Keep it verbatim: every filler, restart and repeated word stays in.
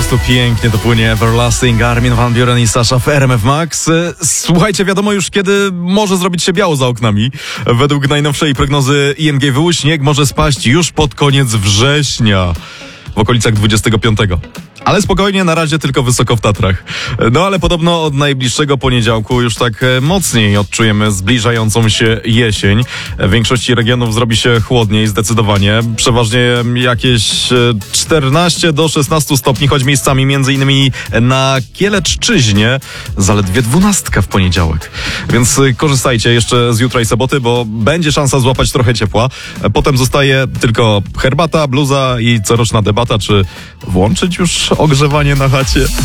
prostu pięknie to płynie Everlasting, Armin van Buuren i Sasha w R M F Max. Słuchajcie, wiadomo już kiedy może zrobić się biało za oknami. Według najnowszej prognozy I N G W śnieg może spaść już pod koniec września, w okolicach dwudziestego piątego. Ale spokojnie, na razie tylko wysoko w Tatrach. No ale podobno od najbliższego poniedziałku już tak mocniej odczujemy zbliżającą się jesień. W większości regionów zrobi się chłodniej zdecydowanie. Przeważnie jakieś czternaście do szesnastu stopni, choć miejscami między innymi na Kieleczczyźnie zaledwie dwunastka w poniedziałek. Więc korzystajcie jeszcze z jutra i soboty, bo będzie szansa złapać trochę ciepła. Potem zostaje tylko herbata, bluza i coroczna debata, czy włączyć już ogrzewanie na chacie.